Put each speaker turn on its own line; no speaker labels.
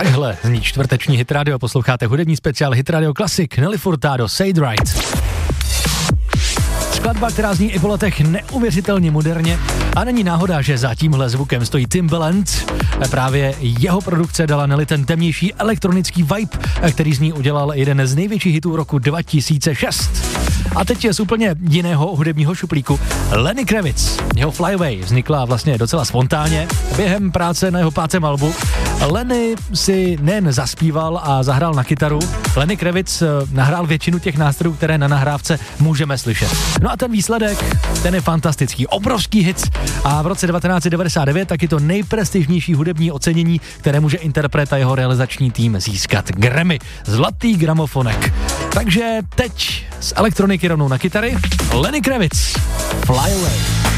Takhle zní čtvrteční Hit Radio, posloucháte hudební speciál Hit Radio Classic, Nelly Furtado, Say It Right. Skladba, která zní i po letech neuvěřitelně moderně a není náhoda, že za tímhle zvukem stojí Timbaland. Právě jeho produkce dala Nelly ten temnější elektronický vibe, který z ní udělal jeden z největších hitů roku 2006. A teď je z úplně jiného hudebního šuplíku. Lenny Kravitz, jeho Fly Away vznikla vlastně docela spontánně během práce na jeho 5. albu. Lenny si nejen zaspíval a zahrál na kytaru, Lenny Kravitz nahrál většinu těch nástrojů, které na nahrávce můžeme slyšet. No a ten výsledek, ten je fantastický, obrovský hit a v roce 1999 taky to nejprestižnější hudební ocenění, které může interpret a jeho realizační tým získat. Grammy, zlatý gramofonek. Takže teď z elektroniky rovnou na kytary Lenny Kravitz, Fly Away.